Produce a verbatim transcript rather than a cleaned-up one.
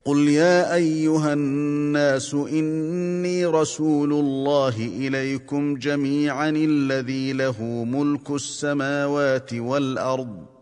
قل يا ايها الناس اني رسول الله اليكم جميعا الذي له ملك السماوات والارض